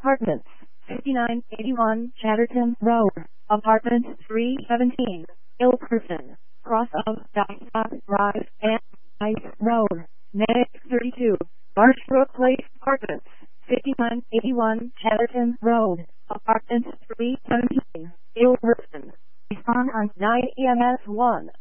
Apartments, 5981 Chatterton Road, Apartment 317, Ilkerson, cross of Dystock Drive and Ice Road, Medic 32, Marshbrook Place Apartments, 5981 Chatterton Road, Apartment 317, Ilkerson. Respond on 9 EMS 1.